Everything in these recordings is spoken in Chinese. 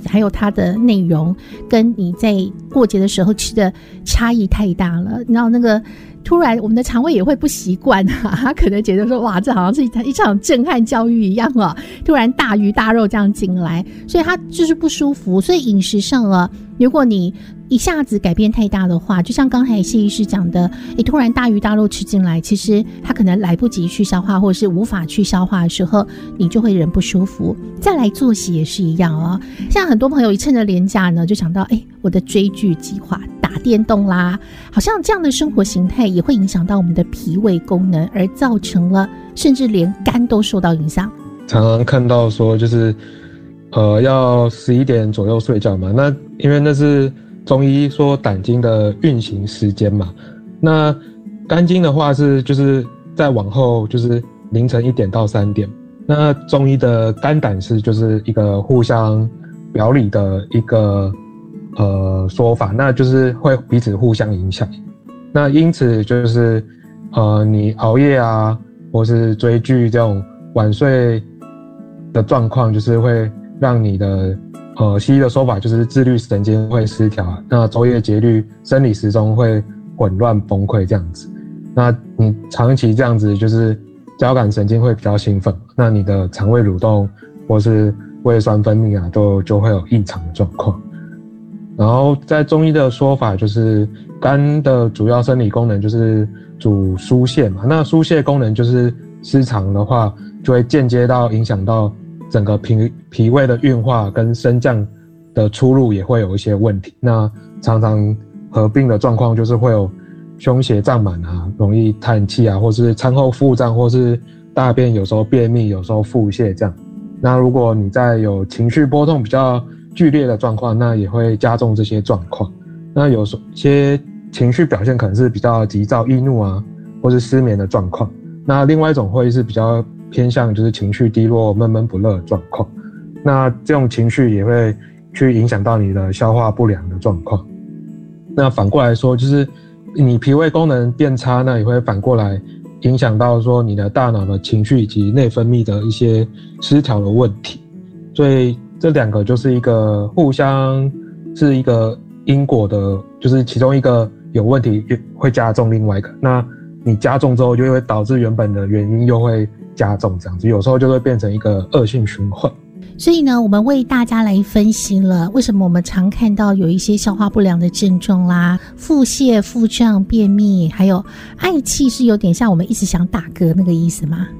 还有它的内容跟你在过节的时候吃的差异太大了，然后那个突然我们的肠胃也会不习惯啊，他可能觉得说哇，这好像是一场震撼教育一样啊，突然大鱼大肉这样进来，所以他就是不舒服。所以饮食上啊，如果你一下子改变太大的话，就像刚才谢医师讲的，突然大鱼大肉吃进来，其实他可能来不及去消化，或者是无法去消化的时候，你就会人不舒服。再来作息也是一样啊，像很多朋友一趁着连假呢，就想到我的追剧计划，打电动啦，好像这样的生活形态也会影响到我们的脾胃功能，而造成了甚至连肝都受到影响。 常常看到说就是要11点左右睡觉嘛，那因为那是中医说胆经的运行时间嘛，那肝经的话是就是再往后就是凌晨1点到3点，那中医的肝胆是就是一个互相表里的一个说法，那就是会彼此互相影响。那因此就是你熬夜啊，或是追剧这种晚睡的状况，就是会让你的西医的说法就是自律神经会失调，那昼夜节律、生理时钟会混乱崩溃这样子。那你长期这样子，就是交感神经会比较兴奋，那你的肠胃蠕动或是胃酸分泌啊，就会有异常的状况。然后在中医的说法，就是肝的主要生理功能就是主疏泄嘛，那疏泄功能就是失常的话，就会间接到影响到整个脾胃的运化跟升降的出入也会有一些问题。那常常合并的状况就是会有胸胁胀满啊，容易叹气啊，或是餐后腹胀，或是大便有时候便秘，有时候腹泻这样。那如果你在有情绪波动比较剧烈的状况，那也会加重这些状况。那有些情绪表现可能是比较急躁易怒啊，或是失眠的状况。那另外一种会是比较偏向就是情绪低落、闷闷不乐的状况。那这种情绪也会去影响到你的消化不良的状况。那反过来说，就是你脾胃功能变差，那也会反过来影响到说你的大脑的情绪以及内分泌的一些失调的问题。所以这两个就是一个互相是一个因果的，就是其中一个有问题会加重另外一个，那你加重之后就会导致原本的原因又会加重，这样子有时候就会变成一个恶性循环。 所以呢，我们为大家来分析了为什么我们常看到有一些消化不良的症状啦，腹泻、腹胀、便秘，还有嗳气，是有点像我们一直想打嗝那个意思吗？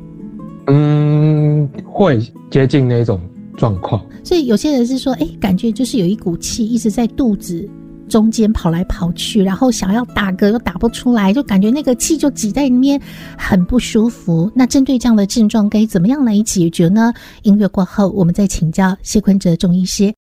会接近那种状况。 所以有些人是说感觉就是有一股气一直在肚子中间跑来跑去，然后想要打嗝又打不出来，就感觉那个气就挤在里面，很不舒服。那针对这样的症状该怎么样来解决呢？音乐过后我们再请教谢坤哲中医师。